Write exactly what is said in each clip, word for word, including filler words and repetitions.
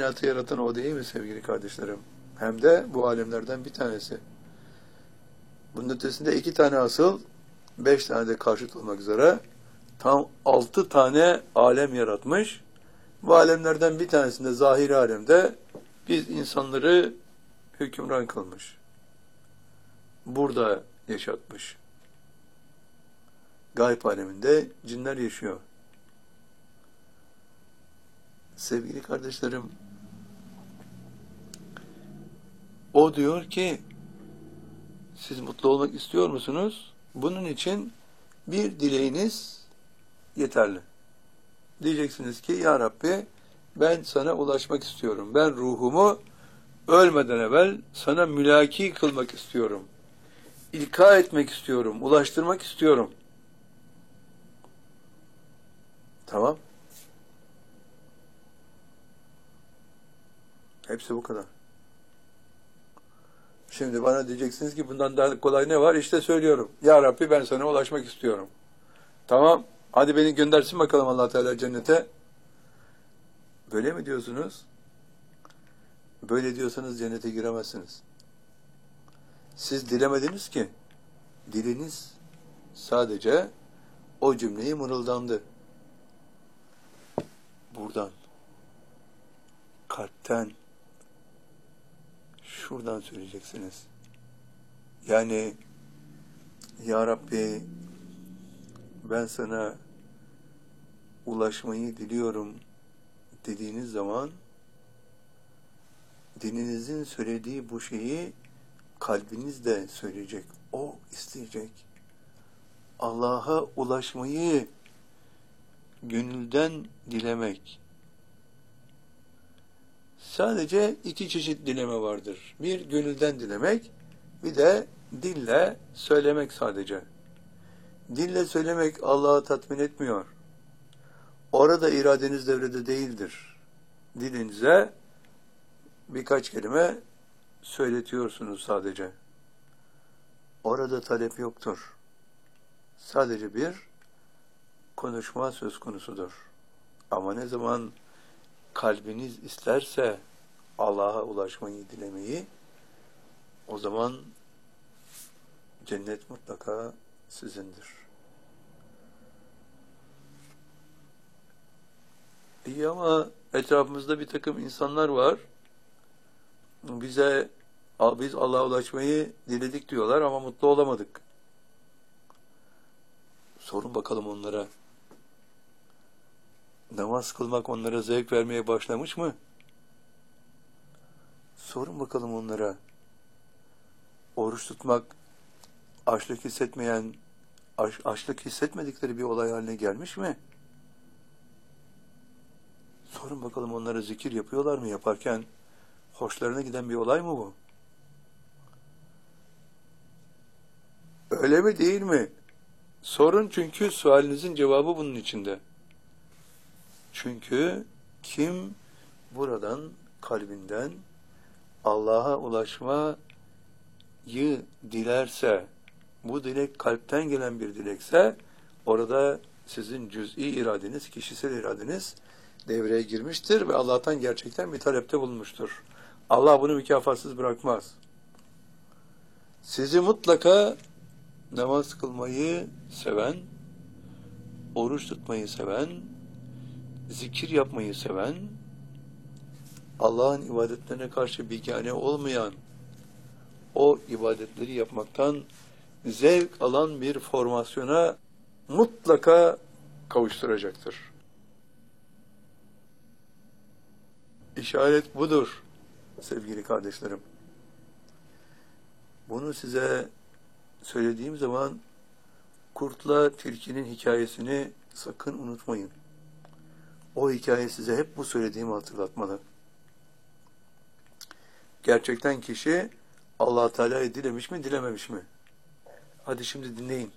kainatı yaratan o değil mi sevgili kardeşlerim? Hem de bu alemlerden bir tanesi. Bunun ötesinde iki tane asıl, beş tane de karşıt olmak üzere tam altı tane alem yaratmış. Bu alemlerden bir tanesinde, zahiri alemde biz insanları hükümran kılmış. Burada yaşatmış. Gayb aleminde cinler yaşıyor. Sevgili kardeşlerim, o diyor ki, siz mutlu olmak istiyor musunuz? Bunun için bir dileğiniz yeterli. Diyeceksiniz ki, Ya Rabbi, ben sana ulaşmak istiyorum. Ben ruhumu ölmeden evvel sana mülaki kılmak istiyorum. İlka etmek istiyorum, ulaştırmak istiyorum. Tamam. Hepsi bu kadar. Şimdi bana diyeceksiniz ki bundan daha kolay ne var? İşte söylüyorum. Ya Rabbi ben sana ulaşmak istiyorum. Tamam. Hadi beni göndersin bakalım Allah Teala cennete. Böyle mi diyorsunuz? Böyle diyorsanız cennete giremezsiniz. Siz dilemediniz ki. Diliniz sadece o cümleyi mırıldandı. Buradan, kalpten, şuradan söyleyeceksiniz. Yani, Ya Rabbi, ben sana ulaşmayı diliyorum dediğiniz zaman, dilinizin söylediği bu şeyi kalbiniz de söyleyecek. O isteyecek. Allah'a ulaşmayı gönülden dilemek. Sadece iki çeşit dileme vardır. Bir, gönülden dilemek, bir de dille söylemek sadece. Dille söylemek Allah'ı tatmin etmiyor. Orada iradeniz devrede değildir. Dilinize birkaç kelime söyletiyorsunuz sadece. Orada talep yoktur. Sadece bir konuşma söz konusudur. Ama ne zaman kalbiniz isterse Allah'a ulaşmayı, dilemeyi, o zaman cennet mutlaka sizindir. İyi ama etrafımızda bir takım insanlar var. Bize, biz Allah'a ulaşmayı diledik diyorlar ama mutlu olamadık. Sorun bakalım onlara. Namaz kılmak onlara zevk vermeye başlamış mı? Sorun bakalım onlara. Oruç tutmak, açlık hissetmeyen, aç, açlık hissetmedikleri bir olay haline gelmiş mi? Sorun bakalım onlara, zikir yapıyorlar mı? Yaparken hoşlarına giden bir olay mı bu? Öyle mi değil mi? Sorun, çünkü sualinizin cevabı bunun içinde. Çünkü kim buradan, kalbinden Allah'a ulaşmayı dilerse, bu dilek kalpten gelen bir dilekse, orada sizin cüz'i iradeniz, kişisel iradeniz devreye girmiştir ve Allah'tan gerçekten bir talepte bulunmuştur. Allah bunu mükafatsız bırakmaz. Sizi mutlaka namaz kılmayı seven, oruç tutmayı seven, zikir yapmayı seven, Allah'ın ibadetlerine karşı bigane olmayan, o ibadetleri yapmaktan zevk alan bir formasyona mutlaka kavuşturacaktır. İşaret budur sevgili kardeşlerim. Bunu size söylediğim zaman kurtla tilkinin hikayesini sakın unutmayın. O hikaye size hep bu söylediğimi hatırlatmalı. Gerçekten kişi Allah Teala'yı dilemiş mi, dilememiş mi? Hadi şimdi dinleyin.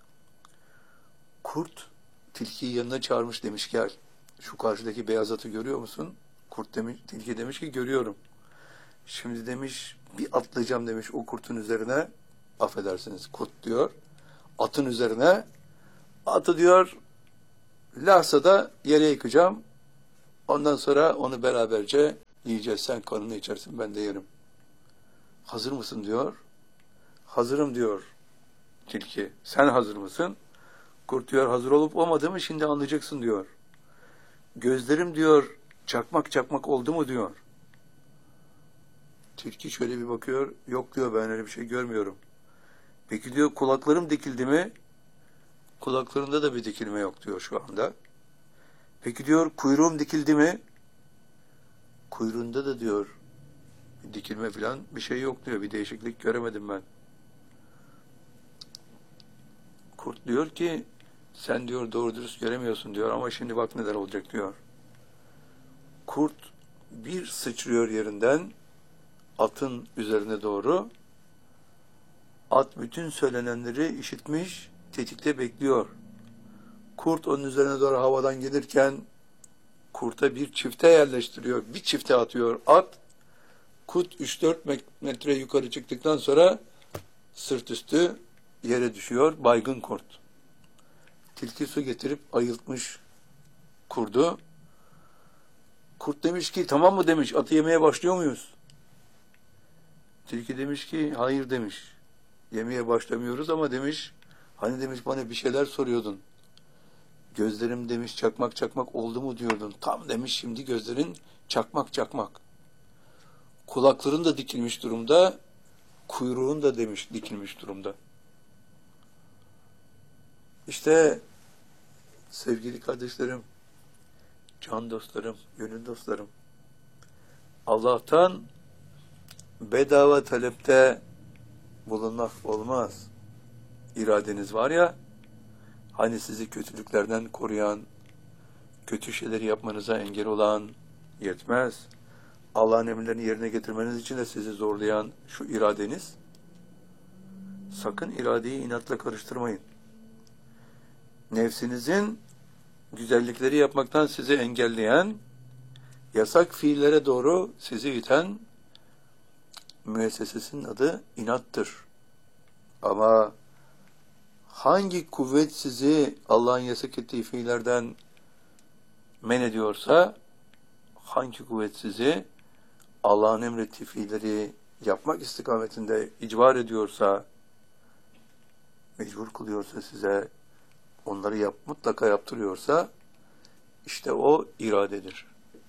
Kurt tilkiyi yanına çağırmış, demiş gel. Şu karşıdaki beyaz atı görüyor musun? Kurt demiş, tilki demiş ki görüyorum. Şimdi demiş bir atlayacağım demiş o kurtun üzerine. Affedersiniz, kurt diyor. Atın üzerine. Atı diyor Lahsa'da yere yıkacağım. Ondan sonra onu beraberce Yiyeceğiz, sen kanını içersin, ben de yerim. Hazır mısın diyor. Hazırım diyor tilki. Sen hazır mısın? Kurt diyor, hazır olup olmadığımı şimdi anlayacaksın diyor. Gözlerim diyor, çakmak çakmak oldu mu diyor. Tilki şöyle bir bakıyor, yok diyor, ben öyle bir şey görmüyorum. Peki diyor, kulaklarım dikildi mi? Kulaklarında da bir dikilme yok diyor şu anda. Peki diyor, kuyruğum dikildi mi? Kuyruğunda da diyor, bir dikilme falan bir şey yok diyor, bir değişiklik göremedim ben. Kurt diyor ki, sen diyor doğru dürüst göremiyorsun diyor ama şimdi bak neler olacak diyor. Kurt bir sıçrıyor yerinden atın üzerine doğru. At bütün söylenenleri işitmiş, tetikte bekliyor. Kurt onun üzerine doğru havadan gelirken kurta bir çifte yerleştiriyor. Bir çifte atıyor at. Kurt üç dört metre yukarı çıktıktan sonra sırt üstü yere düşüyor. Baygın kurt. Tilki su getirip ayıltmış kurdu. Kurt demiş ki, tamam mı demiş, atı yemeye başlıyor muyuz? Tilki demiş ki, hayır demiş. Yemeye başlamıyoruz ama demiş, hani demiş bana bir şeyler soruyordun. Gözlerim demiş çakmak çakmak oldu mu diyordun. Tam demiş şimdi gözlerin çakmak çakmak. Kulakların da dikilmiş durumda, kuyruğun da demiş dikilmiş durumda. İşte sevgili kardeşlerim, can dostlarım, gönül dostlarım, Allah'tan bedava talepte bulunmak olmaz. İradeniz var ya, hani sizi kötülüklerden koruyan, kötü şeyleri yapmanıza engel olan yetmez. Allah'ın emirlerini yerine getirmeniz için de sizi zorlayan şu iradeniz, sakın iradeyi inatla karıştırmayın. Nefsinizin güzellikleri yapmaktan sizi engelleyen, yasak fiillere doğru sizi iten müessesesinin adı inattır. Ama hangi kuvvet sizi Allah'ın yasak ettiği fiillerden men ediyorsa, hangi kuvvet sizi Allah'ın emrettiği fiilleri yapmak istikametinde icbar ediyorsa, mecbur kılıyorsa size, onları yap, mutlaka yaptırıyorsa, işte o iradedir.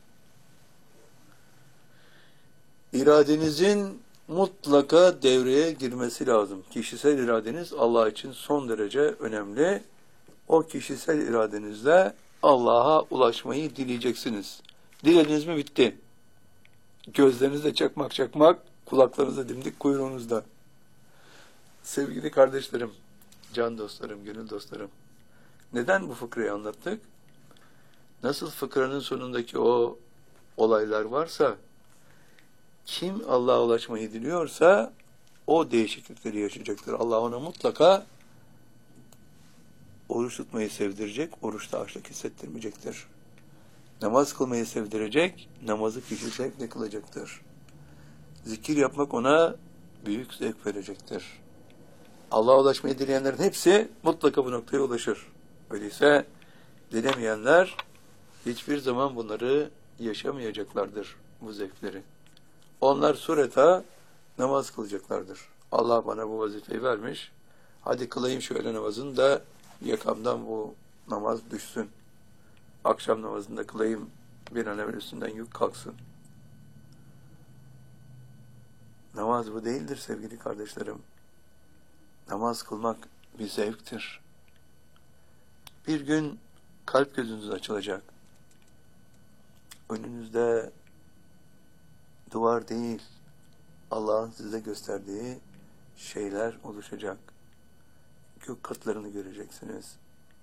İradenizin mutlaka devreye girmesi lazım. Kişisel iradeniz Allah için son derece önemli. O kişisel iradenizle Allah'a ulaşmayı dileyeceksiniz. Dilediniz mi bitti. Gözlerinizde çakmak çakmak, kulaklarınızda dimdik, kuyruğunuzda. Sevgili kardeşlerim, can dostlarım, gönül dostlarım, neden bu fıkrayı anlattık? Nasıl fıkranın sonundaki o olaylar varsa, kim Allah'a ulaşmayı diliyorsa o değişiklikleri yaşayacaktır. Allah ona mutlaka oruç tutmayı sevdirecek, oruçta açlık hissettirmeyecektir. Namaz kılmayı sevdirecek, namazı kişi zevkle kılacaktır. Zikir yapmak ona büyük zevk verecektir. Allah'a ulaşmayı dileyenlerin hepsi mutlaka bu noktaya ulaşır. Öyleyse dilemeyenler hiçbir zaman bunları yaşamayacaklardır, bu zevkleri. Onlar sureta namaz kılacaklardır. Allah bana bu vazifeyi vermiş. Hadi kılayım şöyle namazını da yakamdan bu namaz düşsün. Akşam namazında kılayım, bir an evvel üstünden yük kalksın. Namaz bu değildir sevgili kardeşlerim. Namaz kılmak bir zevktir. Bir gün kalp gözünüz açılacak. Önünüzde duvar değil, Allah'ın size gösterdiği şeyler oluşacak. Gök katlarını göreceksiniz.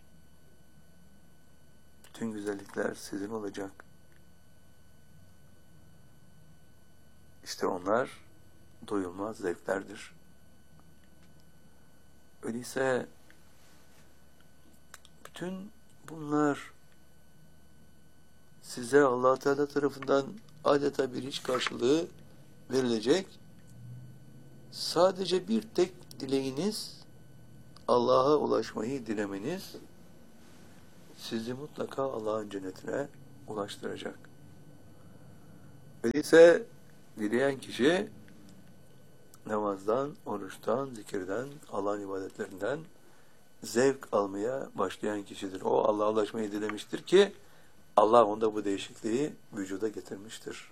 Bütün güzellikler sizin olacak. İşte onlar doyulmaz zevklerdir. Öyleyse bütün bunlar size Allah Teala tarafından adeta bir iş karşılığı verilecek. Sadece bir tek dileğiniz, Allah'a ulaşmayı dilemeniz sizi mutlaka Allah'ın cennetine ulaştıracak. Öyleyse dileyen kişi namazdan, oruçtan, zikirden, Allah'ın ibadetlerinden zevk almaya başlayan kişidir. O Allah'a ulaşmayı dilemiştir ki Allah onda bu değişikliği vücuda getirmiştir.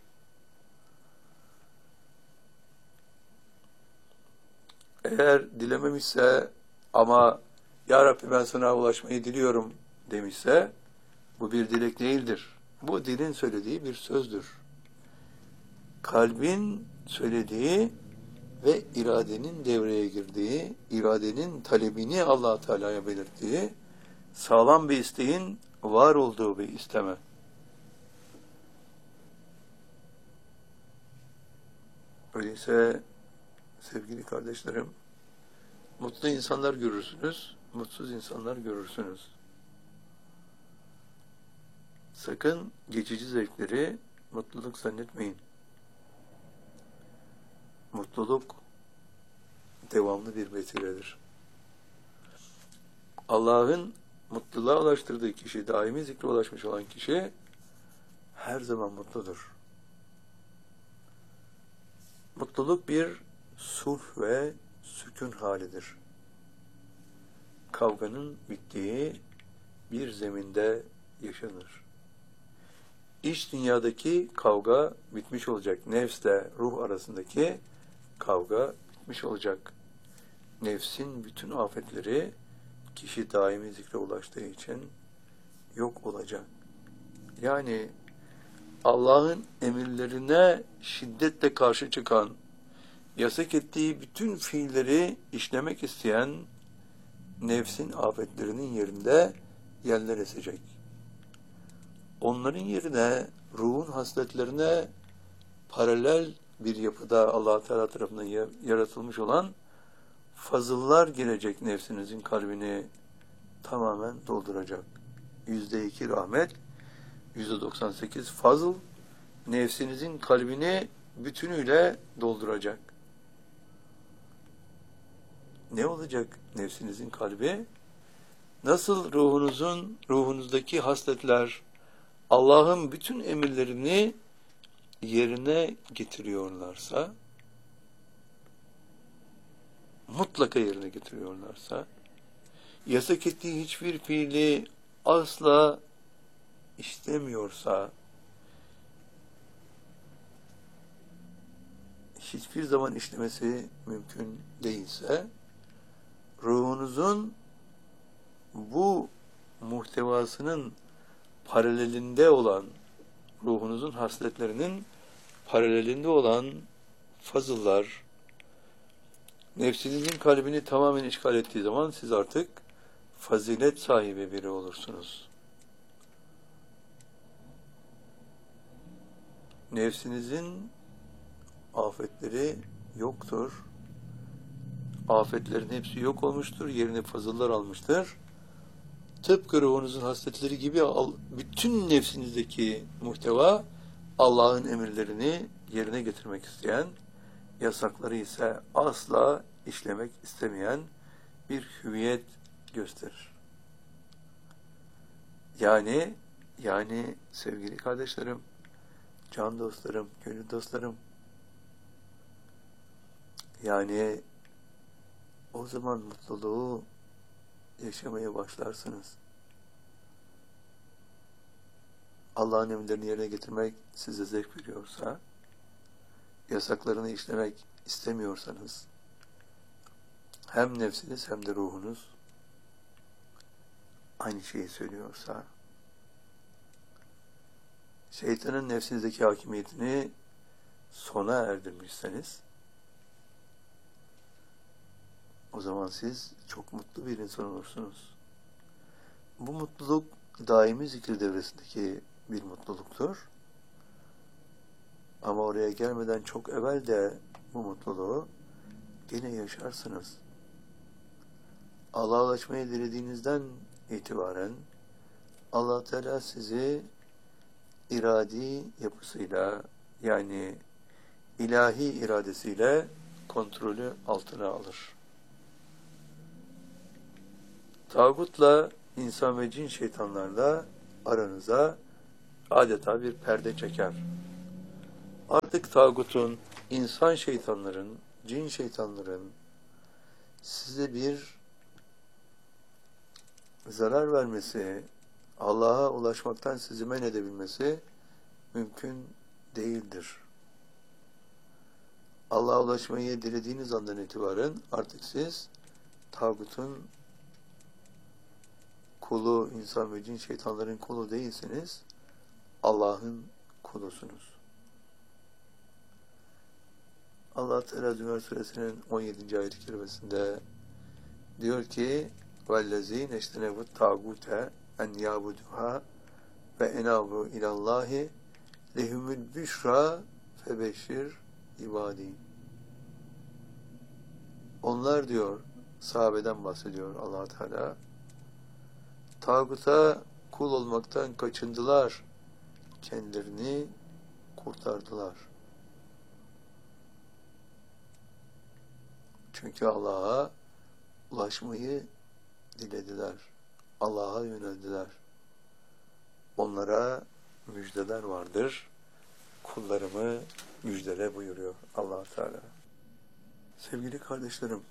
Eğer dilememişse ama Ya Rabbi ben sana ulaşmayı diliyorum demişse bu bir dilek değildir. Bu dilin söylediği bir sözdür. Kalbin söylediği ve iradenin devreye girdiği, iradenin talebini Allah Teala'ya belirttiği, sağlam bir isteğin var olduğu bir isteme. Öyleyse sevgili kardeşlerim, mutlu insanlar görürsünüz, mutsuz insanlar görürsünüz. Sakın geçici zevkleri mutluluk zannetmeyin. Mutluluk devamlı bir vesiledir. Allah'ın mutluluğa ulaştırdığı kişi, daimi zikre ulaşmış olan kişi her zaman mutludur. Mutluluk bir sulh ve sükun halidir. Kavganın bittiği bir zeminde yaşanır. İç dünyadaki kavga bitmiş olacak. Nefsle ruh arasındaki kavga bitmiş olacak. Nefsin bütün afetleri kişi daimi zikre ulaştığı için yok olacak. Yani Allah'ın emirlerine şiddetle karşı çıkan, yasak ettiği bütün fiilleri işlemek isteyen nefsin afetlerinin yerinde yerler esecek. Onların yerine ruhun hasletlerine paralel bir yapıda Allah Teala tarafından yaratılmış olan fazıllar girecek, nefsinizin kalbini tamamen dolduracak. Yüzde iki rahmet, yüzde doksan sekiz fazıl nefsinizin kalbini bütünüyle dolduracak. Ne olacak nefsinizin kalbi? Nasıl ruhunuzun, ruhunuzdaki hasletler Allah'ın bütün emirlerini yerine getiriyorlarsa, mutlaka yerine getiriyorlarsa, yasak ettiği hiçbir fiili asla istemiyorsa, hiçbir zaman işlemesi mümkün değilse, ruhunuzun bu muhtevasının paralelinde olan, ruhunuzun hasletlerinin paralelinde olan fazıllar, nefsinizin kalbini tamamen işgal ettiği zaman siz artık fazilet sahibi biri olursunuz. Nefsinizin afetleri yoktur. Afetlerin hepsi yok olmuştur. Yerine fazıllar almıştır. Tıpkı ruhunuzun hasletleri gibi bütün nefsinizdeki muhteva Allah'ın emirlerini yerine getirmek isteyen, yasakları ise asla işlemek istemeyen bir hüviyet gösterir. Yani, yani sevgili kardeşlerim, can dostlarım, gönül dostlarım, yani o zaman mutluluğu yaşamaya başlarsınız. Allah'ın emirlerini yerine getirmek size zevk veriyorsa, yasaklarını işlemek istemiyorsanız, hem nefsiniz hem de ruhunuz aynı şeyi söylüyorsa, şeytanın nefsinizdeki hakimiyetini sona erdirmişseniz, o zaman siz çok mutlu bir insan olursunuz. Bu mutluluk daimi zikir devresindeki bir mutluluktur. Ama oraya gelmeden çok evvel de bu mutluluğu gene yaşarsınız. Allah'a ulaşmayı dilediğinizden itibaren Allah Teala sizi iradi yapısıyla, yani ilahi iradesiyle kontrolü altına alır. Tağutla, insan ve cin şeytanlarla aranıza adeta bir perde çeker. Artık tağutun, insan şeytanların, cin şeytanların size bir zarar vermesi, Allah'a ulaşmaktan sizi men edebilmesi mümkün değildir. Allah'a ulaşmayı dilediğiniz andan itibaren artık siz tağutun kulu, insan ve cin şeytanların kulu değilsiniz, Allah'ın kulusunuz. Allah Teala Zümer Suresinin on yedinci ayet-i kerimesinde diyor ki وَالَّذ۪ينَ اَجْتَنَبُوا الطَّاغُوتَ اَنْ يَعْبُدُوهَا وَاَنَابُوا اِلَى اللّٰهِ لَهُمُ الْبُشْرَى فَبَشِّرْ ibadi. Onlar diyor, sahabeden bahsediyor Allah Teala, tağuta kul olmaktan kaçındılar, kendilerini kurtardılar. Çünkü Allah'a ulaşmayı dilediler. Allah'a yöneldiler. Onlara müjdeler vardır. Kullarımı müjdele buyuruyor Allah Teala. Sevgili kardeşlerim,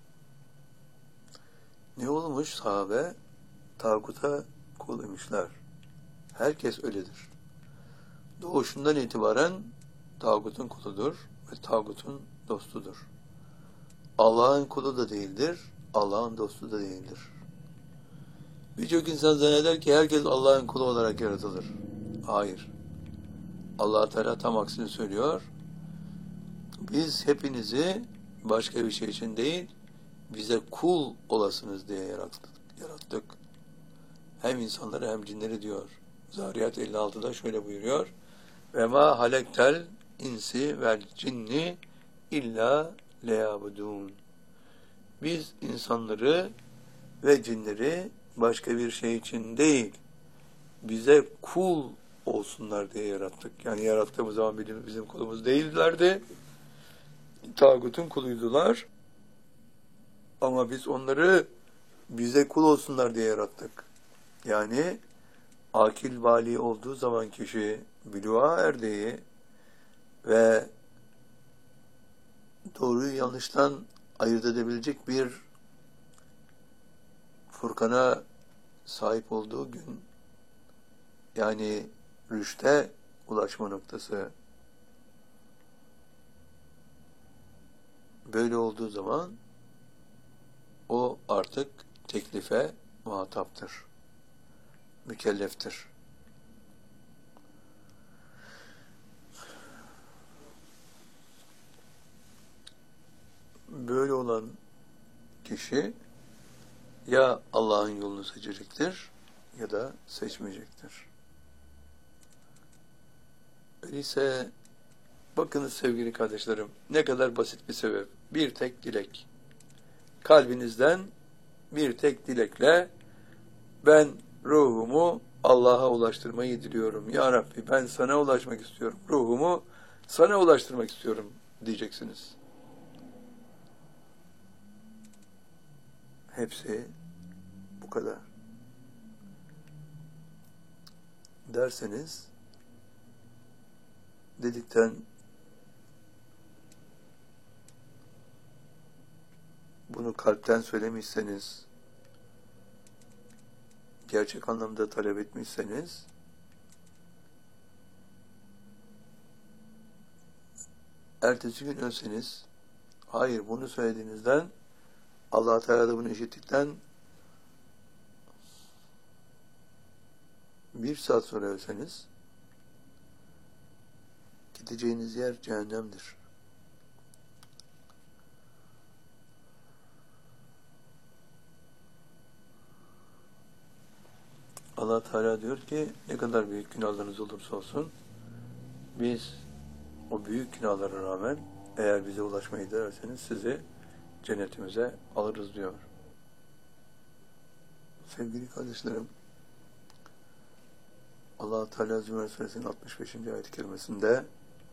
ne olmuş sahabe? Tağuta kul imişler. Herkes öyledir. Doğuşundan itibaren tağutun kuludur ve tağutun dostudur. Allah'ın kulu da değildir, Allah'ın dostu da değildir. Birçok insan zanneder ki herkes Allah'ın kulu olarak yaratılır. Hayır. Allah Teala tam aksini söylüyor. Biz hepinizi başka bir şey için değil, bize kul olasınız diye yarattık. yarattık. Hem insanları hem cinleri diyor. Zariyat elli altıda şöyle buyuruyor. Ve ma halektel insi vel cinni illa leyabudun. Biz insanları ve cinleri başka bir şey için değil, bize kul olsunlar diye yarattık. Yani yarattığımız zaman bizim kulumuz değillerdi. Tağutun kuluydular. Ama biz onları bize kul olsunlar diye yarattık. Yani akil vali olduğu zaman kişi buluğa erdiği ve doğruyu yanlıştan ayırt edebilecek bir Furkan'a sahip olduğu gün, yani rüşte ulaşma noktası, böyle olduğu zaman o artık teklife muhataptır, mükelleftir. Böyle olan kişi ya Allah'ın yolunu seçecektir ya da seçmeyecektir. Öyleyse bakınız sevgili kardeşlerim, ne kadar basit bir sebep. Bir tek dilek. Kalbinizden bir tek dilekle ben ruhumu Allah'a ulaştırmayı diliyorum. Ya Rabbi ben sana ulaşmak istiyorum. Ruhumu sana ulaştırmak istiyorum diyeceksiniz. Hepsi bu kadar. Derseniz dedikten bunu kalpten söylemişseniz, gerçek anlamda talep etmişseniz, ertesi gün ölseniz, hayır bunu söylediğinizden, Allah Teala da bunu işittikten bir saat sonra ölseniz, gideceğiniz yer cehennemdir. Allah Teala diyor ki ne kadar büyük günahlarınız olursa olsun biz o büyük günahlara rağmen eğer bize ulaşmayı dilerseniz sizi cennetimize alırız diyor. Sevgili kardeşlerim, Allah Teala Zümer Suresinin altmış beşinci ayet-i kerimesinde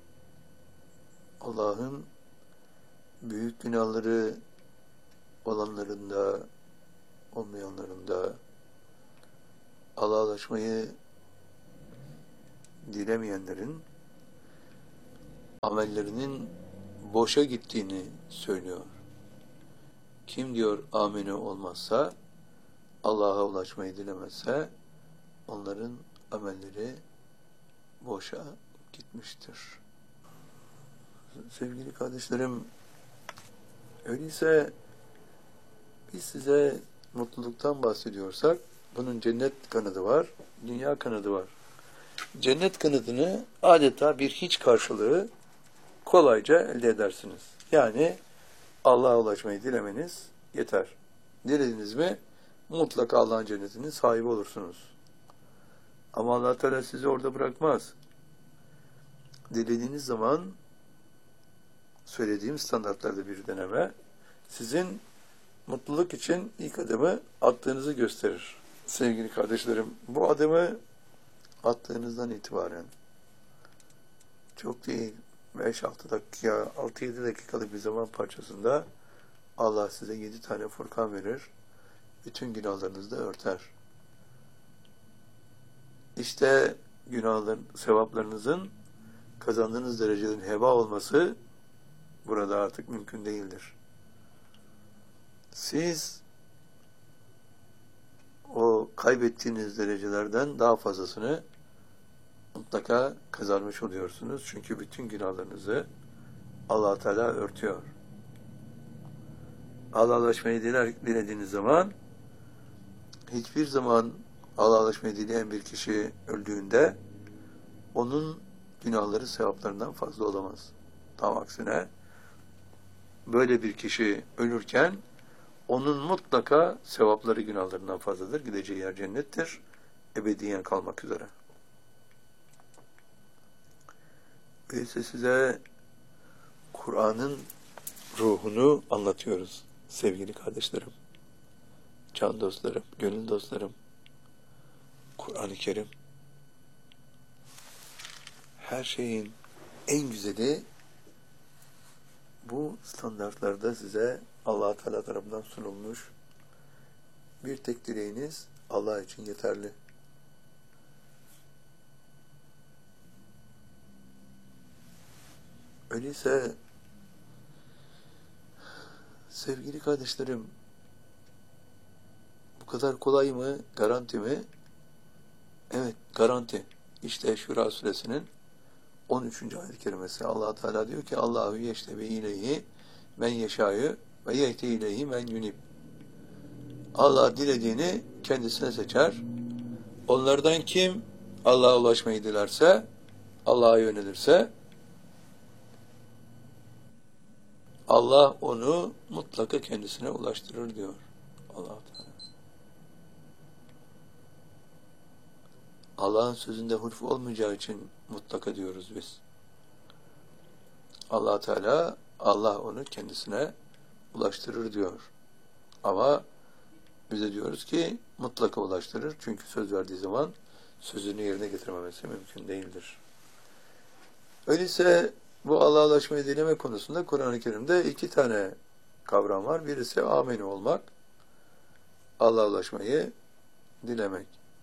Allah'ın büyük günahları olanlarında, olmayanlarında Allah'a ulaşmayı dilemeyenlerin amellerinin boşa gittiğini söylüyor. Kim diyor amine olmazsa, Allah'a ulaşmayı dilemezse, onların amelleri boşa gitmiştir. Sevgili kardeşlerim, öyleyse biz size mutluluktan bahsediyorsak, bunun cennet kanadı var, dünya kanadı var. Cennet kanadını adeta bir hiç karşılığı kolayca elde edersiniz. Yani Allah'a ulaşmayı dilemeniz yeter. Dilediniz mi mutlaka Allah'ın cennetinin sahibi olursunuz. Ama Allah Teala sizi orada bırakmaz. Dilediğiniz zaman söylediğim standartlarda bir deneme sizin mutluluk için ilk adımı attığınızı gösterir. Sevgili kardeşlerim, bu adımı attığınızdan itibaren çok değil beş altı dakika, altı yedi dakikalık bir zaman parçasında Allah size yedi tane Furkan verir. Bütün günahlarınızı da örter. İşte günahların, sevaplarınızın kazandığınız derecelerin heba olması burada artık mümkün değildir. Siz o kaybettiğiniz derecelerden daha fazlasını mutlaka kazanmış oluyorsunuz. Çünkü bütün günahlarınızı Allah Teala örtüyor. Allah'laşmayı dilediğiniz zaman hiçbir zaman Allah'laşmayı dileyen bir kişi öldüğünde onun günahları sevaplarından fazla olamaz. Tam aksine böyle bir kişi ölürken onun mutlaka sevapları günahlarından fazladır. Gideceği yer cennettir. Ebediyen kalmak üzere. Öyleyse size Kur'an'ın ruhunu anlatıyoruz sevgili kardeşlerim, can dostlarım, gönül dostlarım. Kur'an-ı Kerim her şeyin en güzeli bu standartlarda size Allah Teala tarafından sunulmuş. Bir tek dileğiniz Allah için yeterli. Öyleyse sevgili kardeşlerim, bu kadar kolay mı, garanti mi? Evet, garanti. İşte Şura suresinin on üçüncü ayet-i kerimesi. Allah Teala diyor ki Allahu yeştebi ileyhi men yeşâ'yı ve yehdi ileyhi men yunib. Allah dilediğini kendisine seçer. Onlardan kim Allah'a ulaşmayı dilerse, Allah'a yönelirse Allah onu mutlaka kendisine ulaştırır diyor Allah Teala. Allah'ın sözünde hulf olmayacağı için mutlaka diyoruz biz. Allah Teala Allah onu kendisine ulaştırır diyor. Ama bize diyoruz ki mutlaka ulaştırır. Çünkü söz verdiği zaman sözünü yerine getirmemesi mümkün değildir. Öyleyse bu Allah'a ulaşmayı dileme konusunda Kur'an-ı Kerim'de iki tane kavram var. Birisi ameni olmak, Allah'a ulaşmayı dilemek.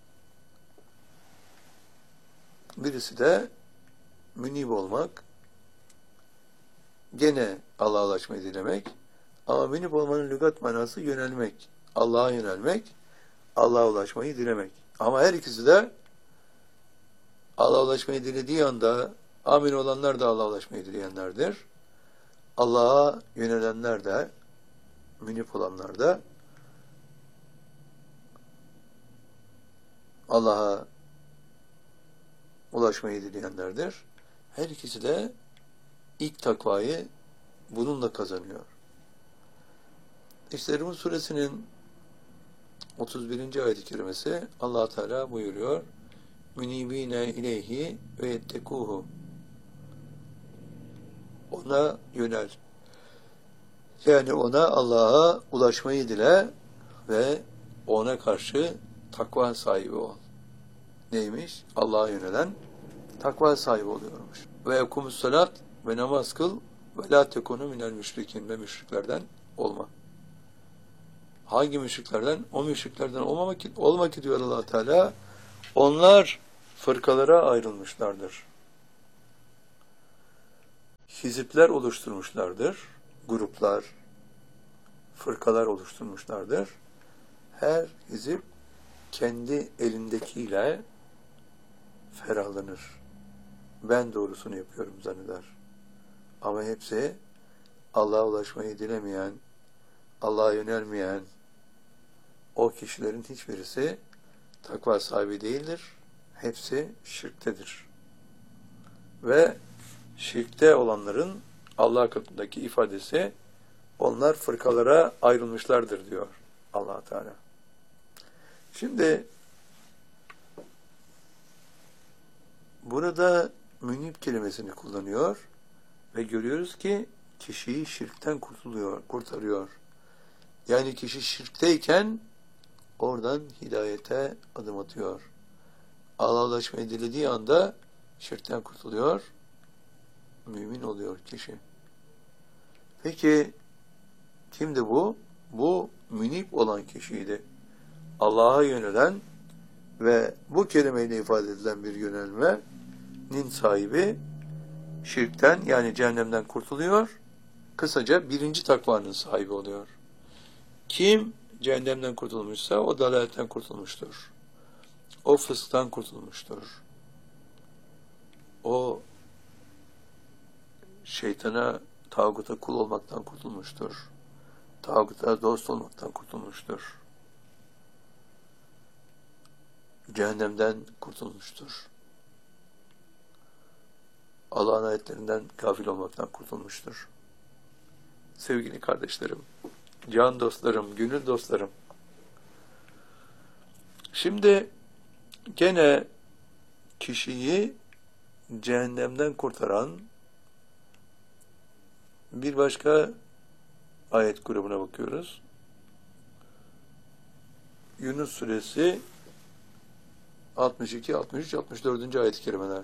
Birisi de münib olmak, gene Allah'a ulaşmayı dilemek. Ama münib olmanın lügat manası yönelmek, Allah'a yönelmek, Allah'a ulaşmayı dilemek. Ama her ikisi de Allah'a ulaşmayı dilediği anda amin olanlar da Allah'a ulaşmayı dileyenlerdir. Allah'a yönelenler de, münib olanlar da Allah'a ulaşmayı dileyenlerdir. Her ikisi de ilk takvayı bununla kazanıyor. İşte Rum suresinin otuz birinci ayet-i kerimesi Allah Teala buyuruyor. Münibine ileyhi ve yettekuhu. Ona yönel. Yani ona Allah'a ulaşmayı dile ve ona karşı takva sahibi ol. Neymiş? Allah'a yönelen takva sahibi oluyormuş. Ve yekumus salat ve namaz kıl ve la tekunu minel müşrikin ve müşriklerden olma. Hangi müşriklerden? O müşriklerden olmamak, olmak ki diyor Allah Teala. Onlar fırkalara ayrılmışlardır. hizipler oluşturmuşlardır. Gruplar, fırkalar oluşturmuşlardır. Her hizip kendi elindekiyle ferahlanır. Ben doğrusunu yapıyorum zanneder. Ama hepsi Allah'a ulaşmayı dilemeyen, Allah'a yönelmeyen o kişilerin hiçbirisi takva sahibi değildir. Hepsi şirktedir. Ve şirkte olanların Allah katındaki ifadesi, onlar fırkalara ayrılmışlardır diyor Allah Teala. Şimdi burada münib kelimesini kullanıyor ve görüyoruz ki kişiyi şirkten kurtuluyor, kurtarıyor. Yani kişi şirkteyken oradan hidayete adım atıyor. Allah'a ulaşmayı dilediği anda şirkten kurtuluyor, mümin oluyor kişi. Peki kimdi bu? Bu münib olan kişiydi. Allah'a yönelen ve bu kelimeyle ifade edilen bir yönelmenin sahibi şirkten, yani cehennemden kurtuluyor. Kısaca birinci takvanın sahibi oluyor. Kim cehennemden kurtulmuşsa o dalaletten kurtulmuştur. O fısktan kurtulmuştur. O şeytana, tağuta kul olmaktan kurtulmuştur. Tağuta dost olmaktan kurtulmuştur. Cehennemden kurtulmuştur. Allah'ın ayetlerinden gafil olmaktan kurtulmuştur. Sevgili kardeşlerim, can dostlarım, gönül dostlarım. Şimdi gene kişiyi cehennemden kurtaran bir başka ayet grubuna bakıyoruz. Yunus suresi altmış iki, altmış üç, altmış dört. ayet-i kerimeler.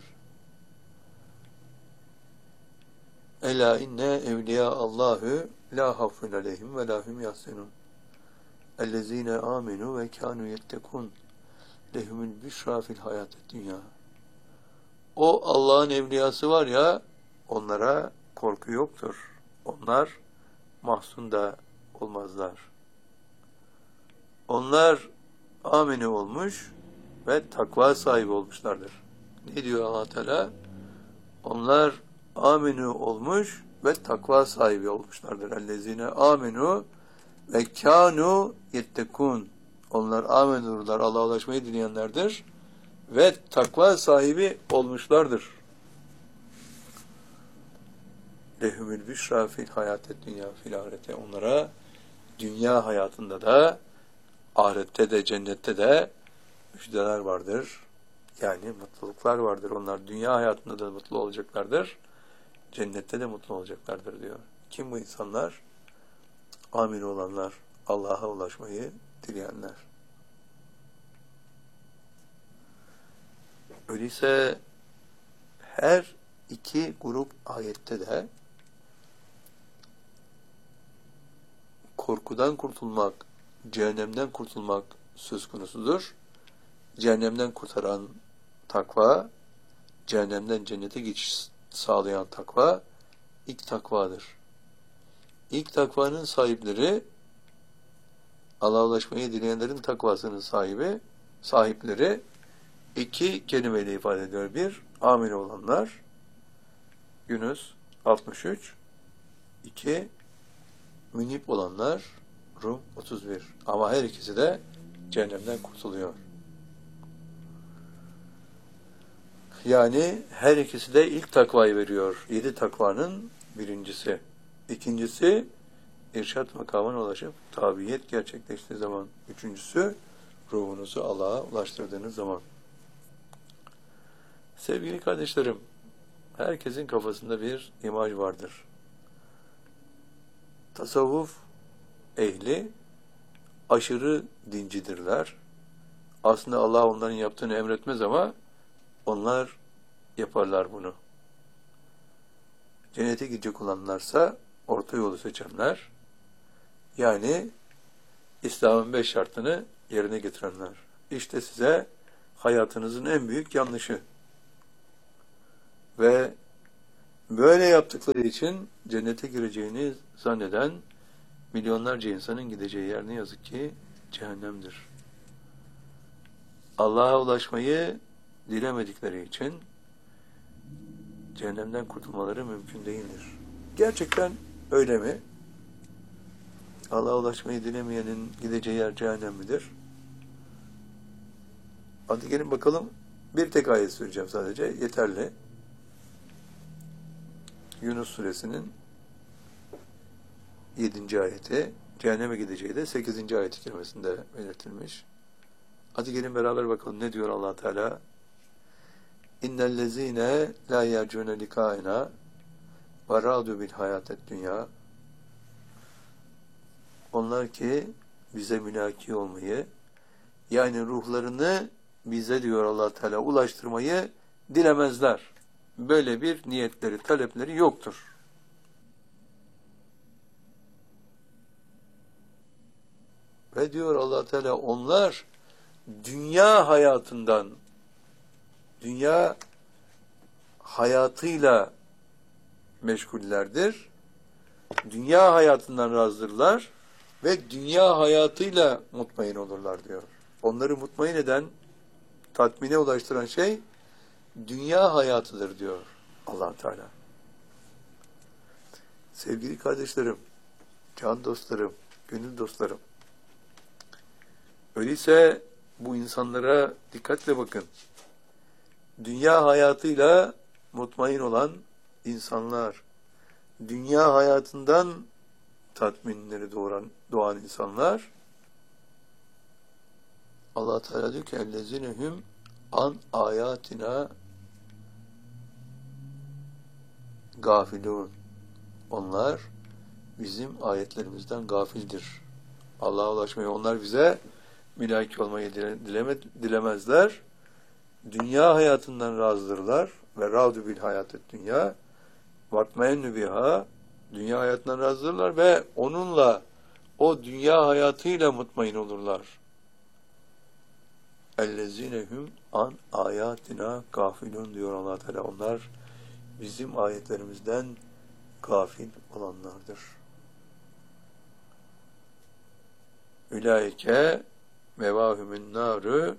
Ela inne evliya Allahu la hafun aleyhim ve la hum yahsenun. Ellezine amenu ve kanu yettekun. Lehumul büşra fil hayatid dünya. O Allah'ın evliyası var ya, onlara korku yoktur. Onlar mahzun da olmazlar. Onlar amene olmuş ve takva sahibi olmuşlardır. Ne diyor Allah Teala? Onlar amenu olmuş ve takva sahibi olmuşlardır. Ellezine amenu ve kanu yettekun. Onlar amenurlar, Allah'a ulaşmayı dileyenlerdir ve takva sahibi olmuşlardır. Lehumül büşra fil hayatet dünya fil ahirete. Onlara dünya hayatında da, ahirette de, cennette de müjdeler vardır. Yani mutluluklar vardır. Onlar dünya hayatında da mutlu olacaklardır. Cennette de mutlu olacaklardır diyor. Kim bu insanlar? Amin olanlar, Allah'a ulaşmayı dileyenler. Öyleyse her iki grup ayette de korkudan kurtulmak, cehennemden kurtulmak söz konusudur. Cehennemden kurtaran takva, cehennemden cennete geçiş sağlayan takva ilk takvadır. İlk takvanın sahipleri, Allah'a ulaşmayı dileyenlerin takvasının sahibi, sahipleri iki kelimeyle ifade ediyor. Bir, amin olanlar, Yunus altmış üç. İki, münib olanlar, Rum otuz bir. Ama her ikisi de cehennemden kurtuluyor. Yani her ikisi de ilk takvayı veriyor. Yedi takvanın birincisi. İkincisi, irşat makamına ulaşıp tabiyet gerçekleştiği zaman. Üçüncüsü, ruhunuzu Allah'a ulaştırdığınız zaman. Sevgili kardeşlerim, herkesin kafasında bir imaj vardır. Tasavvuf ehli aşırı dincidirler. Aslında Allah onların yaptığını emretmez ama onlar yaparlar bunu. Cennete gidecek olanlarsa orta yolu seçenler, yani İslam'ın beş şartını yerine getirenler. İşte size hayatınızın en büyük yanlışı ve Böyle yaptıkları için cennete gireceğini zanneden milyonlarca insanın gideceği yer ne yazık ki cehennemdir. Allah'a ulaşmayı dilemedikleri için cehennemden kurtulmaları mümkün değildir. Gerçekten öyle mi? Allah'a ulaşmayı dilemeyenin gideceği yer cehennem midir? Hadi gelin bakalım. Bir tek ayet söyleyeceğim sadece. Yeterli. Yunus suresinin yedinci ayeti. Cehenneme gideceği de sekizinci ayet-i kerimesinde belirtilmiş. Hadi gelin beraber bakalım ne diyor Allah Teala? İnnellezîne lâ yercûne likâina ve râdû bil hayâted dünya. Onlar ki bize mülaki olmayı, yani ruhlarını bize diyor Allah Teala ulaştırmayı dilemezler. Böyle bir niyetleri, talepleri yoktur. Ve diyor Allah Teala onlar dünya hayatından, dünya hayatıyla meşgullerdir. Dünya hayatından razdırlar ve dünya hayatıyla mutmain olurlar diyor. Onları mutmain eden, tatmine ulaştıran şey dünya hayatıdır diyor Allah Teala. Sevgili kardeşlerim, can dostlarım, gönül dostlarım. Öyleyse bu insanlara dikkatle bakın. Dünya hayatıyla mutmain olan insanlar, dünya hayatından tatminleri doğuran, doğan insanlar, Allah Teala diyor ki ellezinehum an ayatina gafilun. Onlar bizim ayetlerimizden gafildir. Allah'a ulaşmayı onlar bize mülaki olmayı dileme, dilemezler. Dünya hayatından razdırlar ve râdû bil hayâtet dünya vatmeyennü biha, dünya hayatından razdırlar ve onunla, o dünya hayatıyla mutmain olurlar. Ellezinehum an ayatina gafilun diyor Allah Teala. Onlar bizim ayetlerimizden gafil olanlardır. Ülaike mevâhümün nârü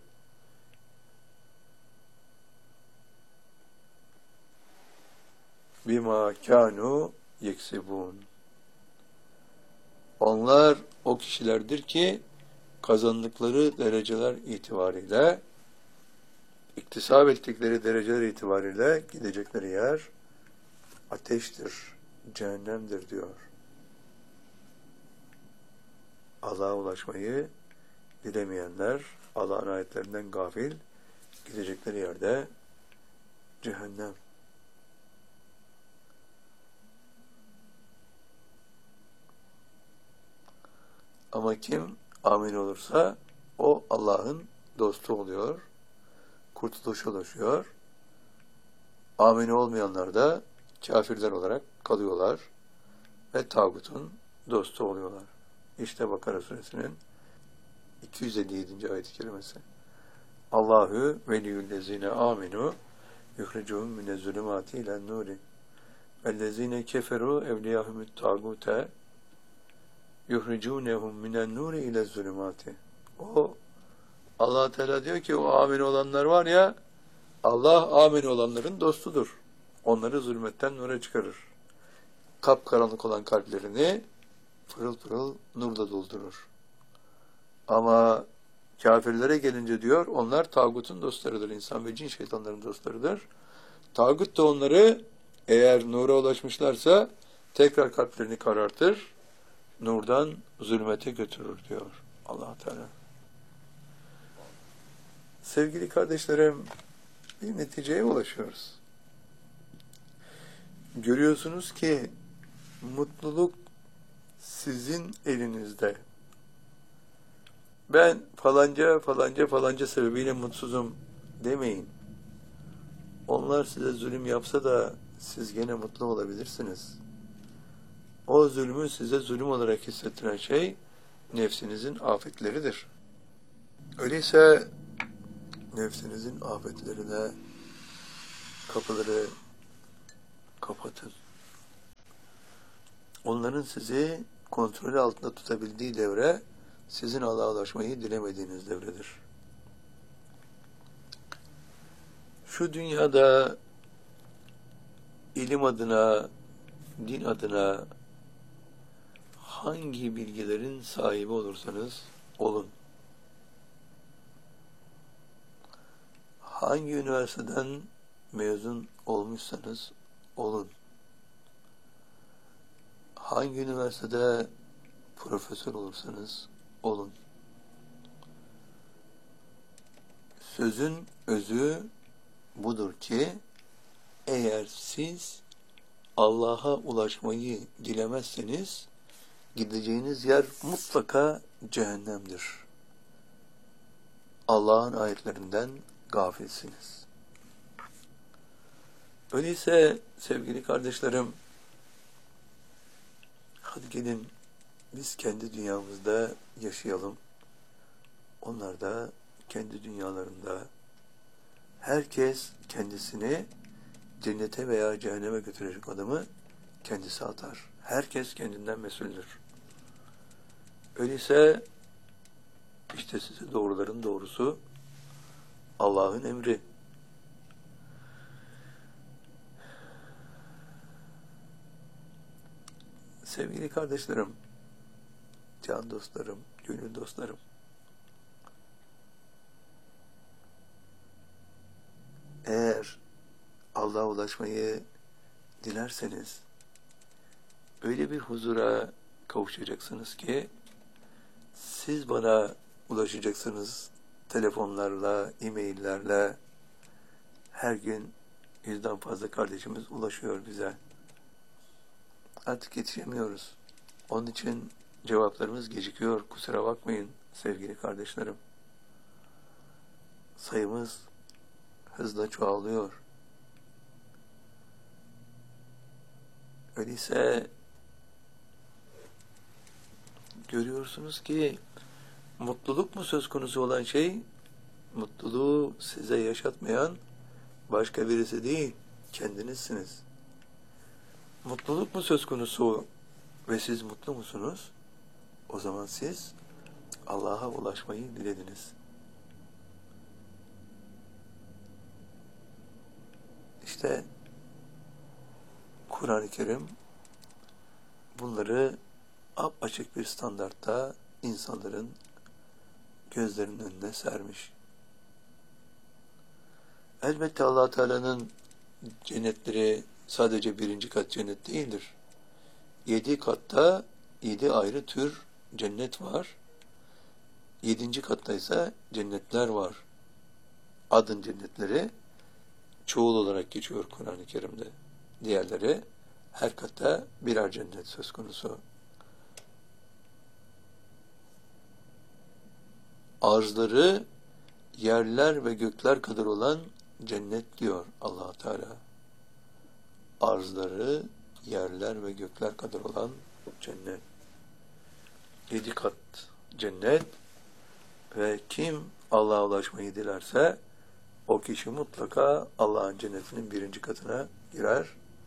bima kânû yeksibûn. Onlar o kişilerdir ki kazandıkları dereceler itibariyle, iktisap ettikleri dereceler itibariyle gidecekleri yer ateştir, cehennemdir diyor. Allah'a ulaşmayı dilemeyenler, Allah'ın ayetlerinden gafil, gidecekleri yerde cehennem. Ama kim amin olursa o Allah'ın dostu oluyor, kurtuluşa ulaşıyor. Amin olmayanlar da kafirler olarak kalıyorlar ve tağutun dostu oluyorlar. İşte Bakara suresinin iki yüz elli yedinci ayet-i kerimesi. Allahu veliyyüllezine aminu yuhricuhum minezzulümati ilen nuri vellezine keferu evliyahumut tağute yuhricunehum minen nuri ile zulümati. O Allah Teala diyor ki o amin olanlar var ya, Allah amin olanların dostudur. Onları zulmetten nura çıkarır. Kapkaranlık olan kalplerini pırıl pırıl nurla doldurur. Ama kafirlere gelince diyor, onlar tağutun dostlarıdır. İnsan ve cin şeytanların dostlarıdır. Tağut da onları eğer nura ulaşmışlarsa tekrar kalplerini karartır, nurdan zulmete götürür diyor Allah Teala. Sevgili kardeşlerim, bir neticeye ulaşıyoruz. Görüyorsunuz ki mutluluk sizin elinizde. Ben falanca falanca falanca sebebiyle mutsuzum demeyin. Onlar size zulüm yapsa da siz gene mutlu olabilirsiniz. O zulmü size zulüm olarak hissettiren şey nefsinizin afetleridir. Öyleyse nefsinizin afetlerine kapıları kapatın. Onların sizi kontrolü altında tutabildiği devre, sizin Allah'a ulaşmayı dilemediğiniz devredir. Şu dünyada ilim adına, din adına hangi bilgilerin sahibi olursanız olun, hangi üniversiteden mezun olmuşsanız olun, hangi üniversitede profesör olursanız olun, sözün özü budur ki, eğer siz Allah'a ulaşmayı dilemezseniz, gideceğiniz yer mutlaka cehennemdir. Allah'ın ayetlerinden gafilsiniz. Öyleyse sevgili kardeşlerim, hadi gelin biz kendi dünyamızda yaşayalım. Onlar da kendi dünyalarında. Herkes kendisini cennete veya cehenneme götürecek adımı kendisi atar. Herkes kendinden mesuldür. Öyleyse işte size doğruların doğrusu Allah'ın emri. Sevgili kardeşlerim, can dostlarım, gönül dostlarım, eğer Allah'a ulaşmayı dilerseniz öyle bir huzura kavuşacaksınız ki siz bana ulaşacaksınız telefonlarla, e-maillerle. Her gün yüzden fazla kardeşimiz ulaşıyor bize. Artık yetişemiyoruz. Onun için cevaplarımız gecikiyor. Kusura bakmayın sevgili kardeşlerim. Sayımız hızla çoğalıyor. Öyleyse görüyorsunuz ki mutluluk mu söz konusu olan şey, mutluluğu size yaşatmayan başka birisi değil, kendinizsiniz. Mutluluk mu söz konusu ve siz mutlu musunuz? O zaman siz Allah'a ulaşmayı dilediniz. İşte Kur'an-ı Kerim bunları apaçık bir standartta insanların gözlerinin önüne sermiş. Elbette Allah Teala'nın cennetleri sadece birinci kat cennet değildir. Yedi katta yedi ayrı tür cennet var. Yedinci katta ise cennetler var. Adın cennetleri çoğul olarak geçiyor Kur'an-ı Kerim'de. Diğerleri her katta birer cennet söz konusu. Arzları yerler ve gökler kadar olan cennet diyor Allah Teala. Arzları yerler ve gökler kadar olan cennet. Yedi kat cennet ve kim Allah'a ulaşmayı dilerse o kişi mutlaka Allah'ın cennetinin birinci katına girer.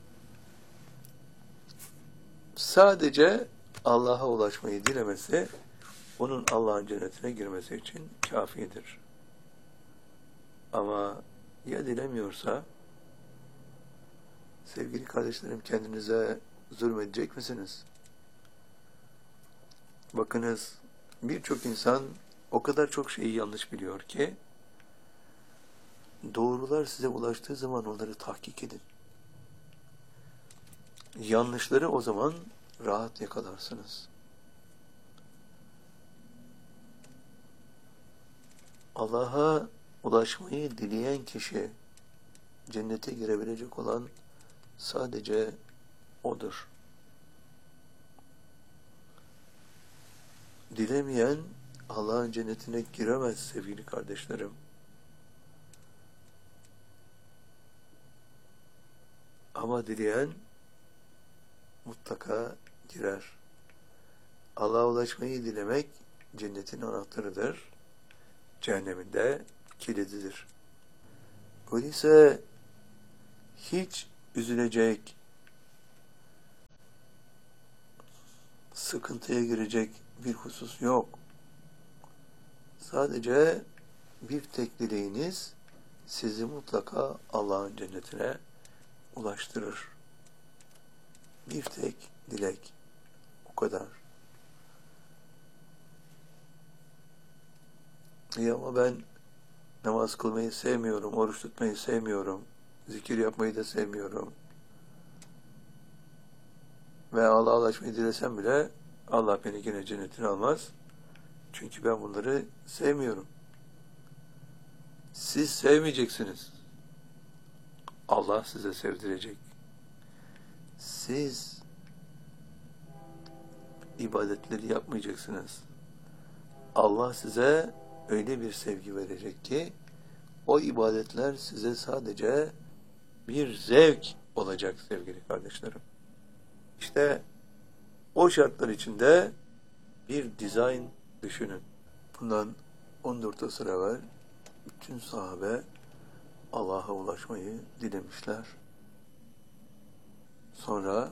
Sadece Allah'a ulaşmayı dilemesi onun Allah'ın cennetine girmesi için kafidir. Ama ya dilemiyorsa, sevgili kardeşlerim, kendinize zulmedecek misiniz? Bakınız, birçok insan o kadar çok şeyi yanlış biliyor ki, doğrular size ulaştığı zaman onları tahkik edin. Yanlışları o zaman rahat yakalarsınız. Allah'a ulaşmayı dileyen kişi, cennete girebilecek olan sadece O'dur. Dilemeyen Allah'ın cennetine giremez sevgili kardeşlerim. Ama dileyen mutlaka girer. Allah'a ulaşmayı dilemek cennetin anahtarıdır. Cehennemin de kilididir. Öyleyse hiç üzülecek, sıkıntıya girecek bir husus yok. Sadece bir tek dileğiniz sizi mutlaka Allah'ın cennetine ulaştırır. Bir tek dilek. O kadar. İyi ama ben namaz kılmayı sevmiyorum, oruç tutmayı sevmiyorum, zikir yapmayı da sevmiyorum. Ve Allah'a ulaşmayı dilesem bile Allah beni yine cennetine almaz. Çünkü ben bunları sevmiyorum. Siz sevmeyeceksiniz. Allah size sevdirecek. Siz ibadetleri yapmayacaksınız. Allah size öyle bir sevgi verecek ki o ibadetler size sadece bir zevk olacak sevgili kardeşlerim. İşte o şartlar içinde bir dizayn düşünün. Bundan on dört asır evvel bütün sahabe Allah'a ulaşmayı dilemişler. Sonra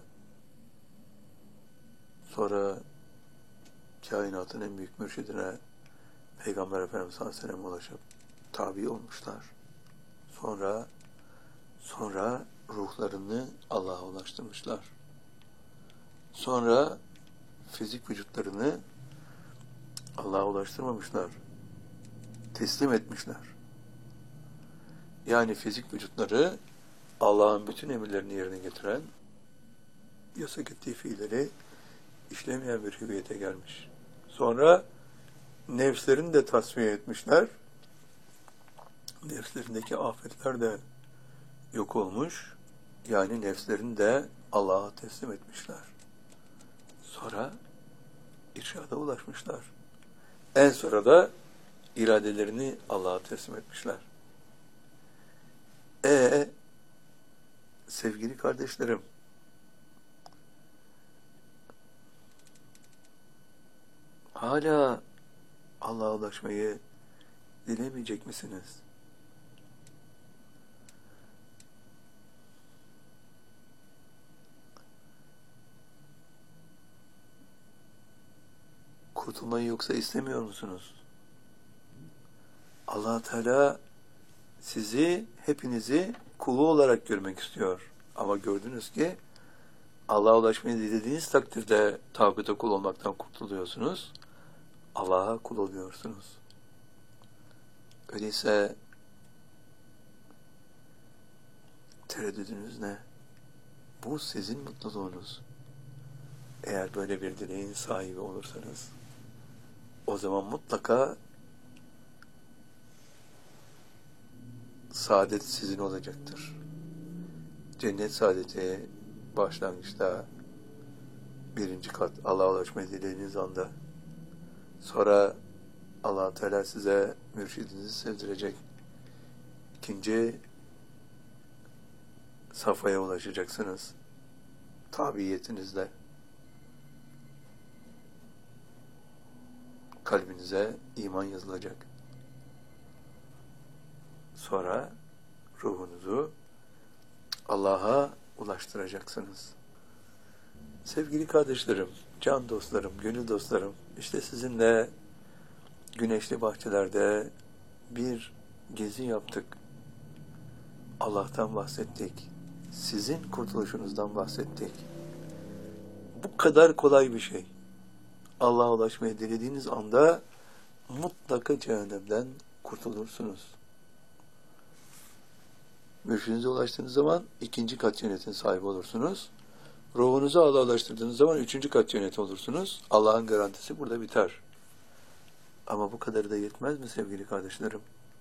sonra kainatın en büyük mürşidine Peygamber Efendimiz sallallahu aleyhi ve sellem ulaşıp tabi olmuşlar. Sonra sonra ruhlarını Allah'a ulaştırmışlar. Sonra fizik vücutlarını Allah'a ulaştırmamışlar. Teslim etmişler. Yani fizik vücutları Allah'ın bütün emirlerini yerine getiren, yasak ettiği fiilleri işlemeyen bir hüviyete gelmiş. Sonra nefslerini de tasfiye etmişler. Nefslerindeki afetler de yok olmuş. Yani nefslerini de Allah'a teslim etmişler. Sonra irşada ulaşmışlar. En sonra da iradelerini Allah'a teslim etmişler. E sevgili kardeşlerim, hala Allah'a ulaşmayı dilemeyecek misiniz? Kurtulmayı yoksa istemiyor musunuz? Allah Teala sizi, hepinizi kulu olarak görmek istiyor. Ama gördünüz ki Allah'a ulaşmayı dilediğiniz takdirde tağuta kul olmaktan kurtuluyorsunuz. Allah'a kul oluyorsunuz. Öyleyse tereddüdünüz ne? Bu sizin mutluluğunuz. Eğer böyle bir dileğin sahibi olursanız, o zaman mutlaka saadet sizin olacaktır. Cennet saadeti başlangıçta birinci kat Allah'a ulaşmayı dilediğiniz anda, sonra Allah Teala size mürşidinizi sevdirecek. İkinci safhaya ulaşacaksınız. Tabiiyetinizle. Kalbinize iman yazılacak. Sonra ruhunuzu Allah'a ulaştıracaksınız. Sevgili kardeşlerim, can dostlarım, gönül dostlarım, işte sizinle güneşli bahçelerde bir gezi yaptık. Allah'tan bahsettik. Sizin kurtuluşunuzdan bahsettik. Bu kadar kolay bir şey. Allah'a ulaşmayı dilediğiniz anda mutlaka cehennemden kurtulursunuz. Mürşidinize ulaştığınız zaman ikinci kat cennetin sahibi olursunuz. Ruhunuzu Allah'a ulaştırdığınız zaman üçüncü kat cennet olursunuz. Allah'ın garantisi burada biter. Ama bu kadarı da yetmez mi sevgili kardeşlerim?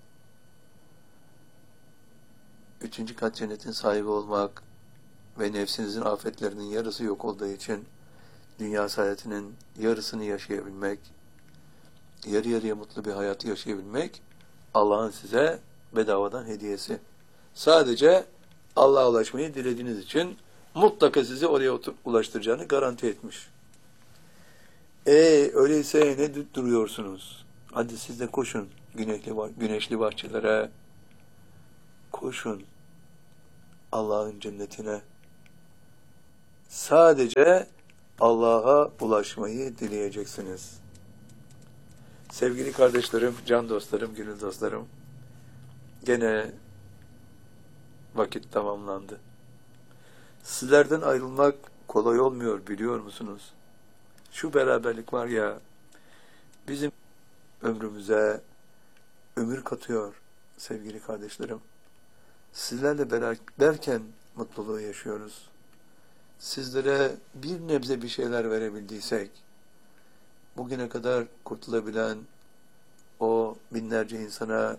Üçüncü kat cennetin sahibi olmak ve nefsinizin afetlerinin yarısı yok olduğu için dünya saadetinin yarısını yaşayabilmek, yarı yarıya mutlu bir hayatı yaşayabilmek Allah'ın size bedavadan hediyesi. Sadece Allah'a ulaşmayı dilediğiniz için mutlaka sizi oraya ulaştıracağını garanti etmiş. E öyleyse ne duruyorsunuz? Hadi siz de koşun güneşli, güneşli bahçelere, koşun Allah'ın cennetine. Sadece Allah'a ulaşmayı dileyeceksiniz. Sevgili kardeşlerim, can dostlarım, gönül dostlarım, gene vakit tamamlandı. Sizlerden ayrılmak kolay olmuyor, biliyor musunuz? Şu beraberlik var ya, bizim ömrümüze ömür katıyor sevgili kardeşlerim. Sizlerle beraberken mutluluğu yaşıyoruz. Sizlere bir nebze bir şeyler verebildiysek, bugüne kadar kurtulabilen o binlerce insana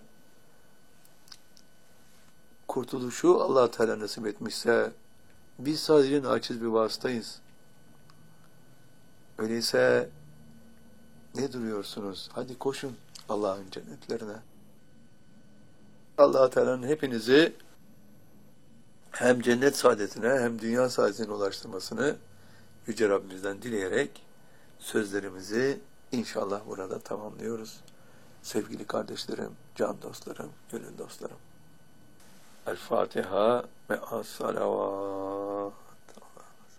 kurtuluşu Allah Teala nasip etmişse, biz sadece naçiz bir vasıtayız. Öyleyse ne duruyorsunuz? Hadi koşun Allah'ın cennetlerine. Allah Teala'nın hepinizi hem cennet saadetine hem dünya saadetine ulaştırmasını Yüce Rabbimizden dileyerek sözlerimizi inşallah burada tamamlıyoruz. Sevgili kardeşlerim, can dostlarım, gönül dostlarım. El Fatiha ve as-salavat.